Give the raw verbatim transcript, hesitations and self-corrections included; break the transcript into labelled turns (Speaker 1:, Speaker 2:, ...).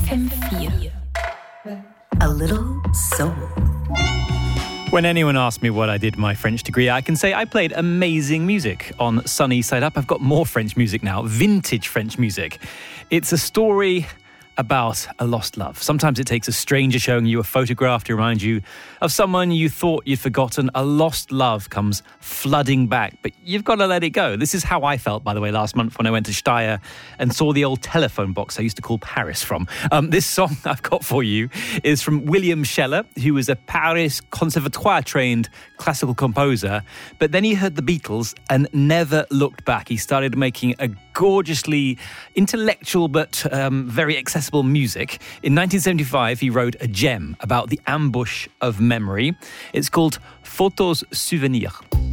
Speaker 1: F M vier. A little soul.
Speaker 2: When anyone asks me what I did in my French degree, I can say I played amazing music on Sunny Side Up. I've got more French music now, vintage French music. It's a story about a lost love. Sometimes it takes a stranger showing you a photograph to remind you of someone you thought you'd forgotten. A lost love comes flooding back, but you've got to let it go. This is how I felt, by the way, last month when I went to Steyr and saw the old telephone box I used to call Paris from. Um, this song I've got for you is from William Scheller, who was a Paris Conservatoire-trained classical composer, but then he heard the Beatles and never looked back. He started making a gorgeously intellectual but um, very accessible music. In nineteen seventy-five, he wrote a gem about the ambush of memory. It's called Photos Souvenirs.